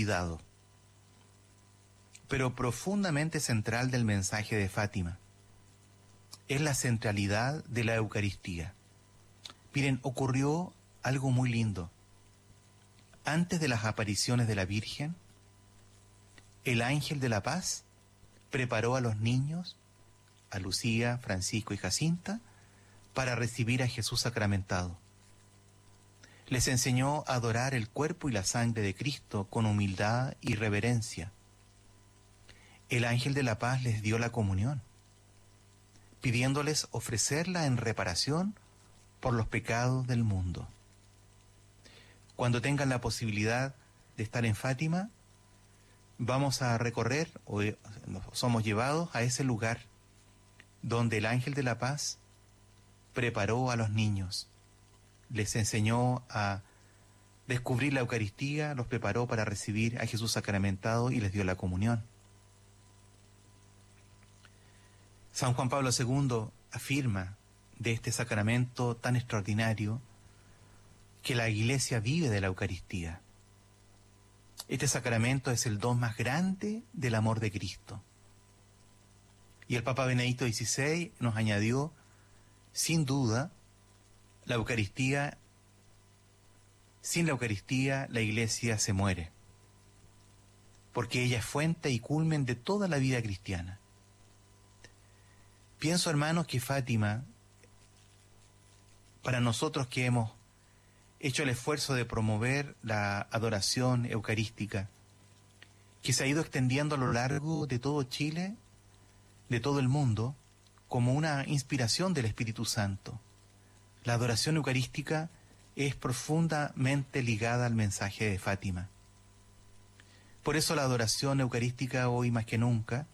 olvidado, pero profundamente central del mensaje de Fátima. Es la centralidad de la Eucaristía. Miren, ocurrió algo muy lindo. Antes de las apariciones de la Virgen, el ángel de la paz preparó a los niños, a Lucía, Francisco y Jacinta, para recibir a Jesús sacramentado. Les enseñó a adorar el cuerpo y la sangre de Cristo con humildad y reverencia. El ángel de la paz les dio la comunión, pidiéndoles ofrecerla en reparación por los pecados del mundo. Cuando tengan la posibilidad de estar en Fátima, vamos a recorrer, o somos llevados a ese lugar donde el ángel de la paz preparó a los niños, les enseñó a descubrir la Eucaristía, los preparó para recibir a Jesús sacramentado y les dio la comunión. San Juan Pablo II afirma de este sacramento tan extraordinario que la Iglesia vive de la Eucaristía. Este sacramento es el don más grande del amor de Cristo. Y el Papa Benedicto XVI nos añadió, sin duda, la Eucaristía, sin la Eucaristía la Iglesia se muere, porque ella es fuente y culmen de toda la vida cristiana. Pienso, hermanos, que Fátima, para nosotros que hemos hecho el esfuerzo de promover la adoración eucarística, que se ha ido extendiendo a lo largo de todo Chile, de todo el mundo, como una inspiración del Espíritu Santo. La adoración eucarística es profundamente ligada al mensaje de Fátima. Por eso la adoración eucarística hoy más que nunca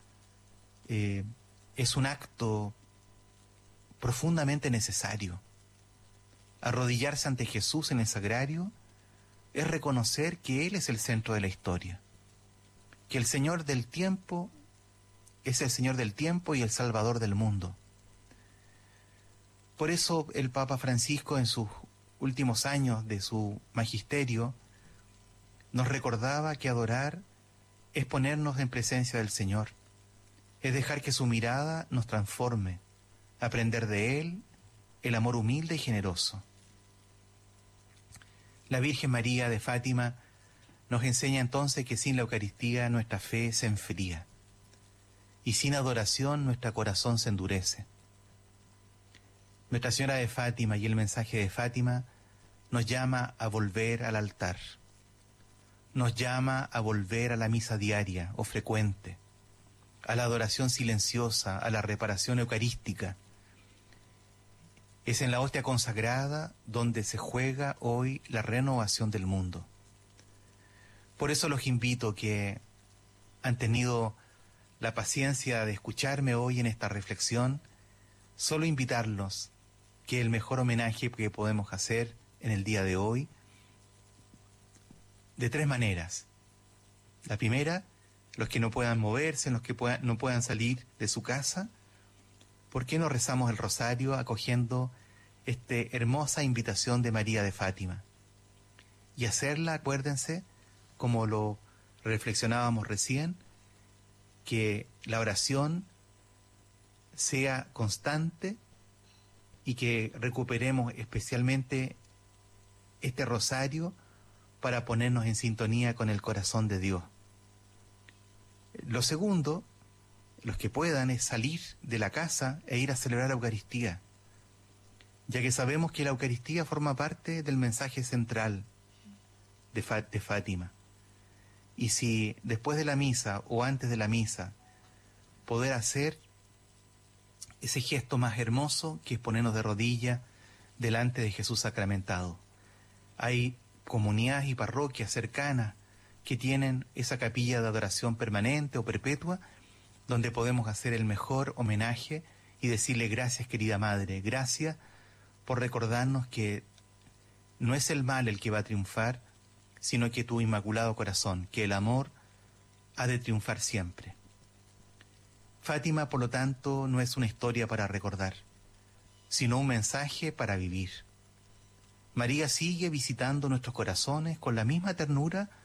es un acto profundamente necesario. Arrodillarse ante Jesús en el sagrario es reconocer que Él es el centro de la historia, que el Señor del tiempo es el Señor del tiempo y el Salvador del mundo. Por eso el Papa Francisco, en sus últimos años de su magisterio, nos recordaba que adorar es ponernos en presencia del Señor, es dejar que su mirada nos transforme, aprender de Él el amor humilde y generoso. La Virgen María de Fátima nos enseña entonces que sin la Eucaristía nuestra fe se enfría y sin adoración nuestro corazón se endurece. Nuestra Señora de Fátima y el mensaje de Fátima nos llama a volver al altar, nos llama a volver a la misa diaria o frecuente, a la adoración silenciosa, a la reparación eucarística. Es en la hostia consagrada donde se juega hoy la renovación del mundo. Por eso los invito que han tenido la paciencia de escucharme hoy en esta reflexión, solo invitarlos que el mejor homenaje que podemos hacer en el día de hoy, de tres maneras. La primera, los que no puedan moverse, los que no puedan salir de su casa, ¿por qué no rezamos el rosario acogiendo esta hermosa invitación de María de Fátima? Y hacerla, acuérdense, como lo reflexionábamos recién, que la oración sea constante y que recuperemos especialmente este rosario para ponernos en sintonía con el corazón de Dios. Lo segundo, los que puedan, es salir de la casa e ir a celebrar la Eucaristía, ya que sabemos que la Eucaristía forma parte del mensaje central de Fátima. Y si después de la misa o antes de la misa poder hacer ese gesto más hermoso que es ponernos de rodillas delante de Jesús sacramentado. Hay comunidades y parroquias cercanas que tienen esa capilla de adoración permanente o perpetua, donde podemos hacer el mejor homenaje y decirle gracias, querida Madre, gracias por recordarnos que no es el mal el que va a triunfar, sino que tu inmaculado corazón, que el amor ha de triunfar siempre. Fátima, por lo tanto, no es una historia para recordar, sino un mensaje para vivir. María sigue visitando nuestros corazones con la misma ternura